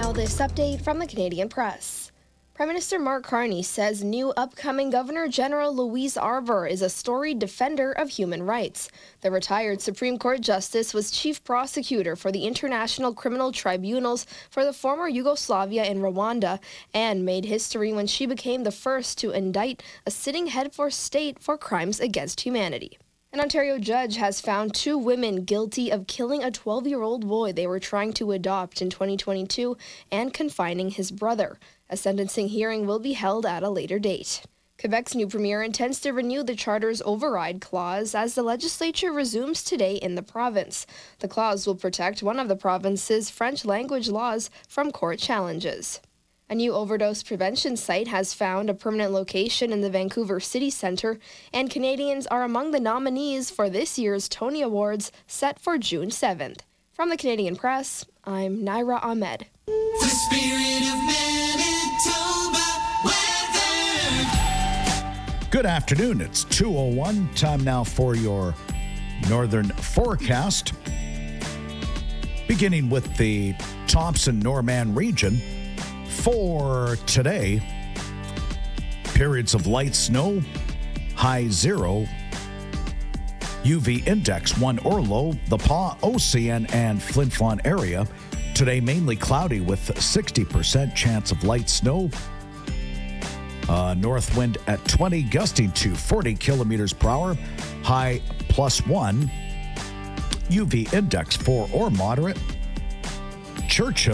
Now this update from the Canadian Press. Prime Minister Mark Carney says new upcoming Governor General Louise Arbour is a storied defender of human rights. The retired Supreme Court Justice was chief prosecutor for the International Criminal Tribunals for the former Yugoslavia and Rwanda and made history when she became the first to indict a sitting head of state for crimes against humanity. An Ontario judge has found two women guilty of killing a 12-year-old boy they were trying to adopt in 2022 and confining his brother. A sentencing hearing will be held at a later date. Quebec's new premier intends to renew the charter's override clause as the legislature resumes today in the province. The clause will protect one of the province's French language laws from court challenges. A new overdose prevention site has found a permanent location in the Vancouver City Centre, and Canadians are among the nominees for this year's Tony Awards set for June 7th. From the Canadian Press, I'm Naira Ahmed. The spirit of Manitoba weather. Good afternoon. It's 2:01. Time now for your northern forecast. Beginning with the Thompson-Norman region. For today, periods of light snow, high 0, UV index 1 or low, the Pas, Ocean, and Flin Flon area. Today, mainly cloudy with 60% chance of light snow. North wind at 20, gusting to 40 kilometers per hour, high +1, UV index 4 or moderate. Churchill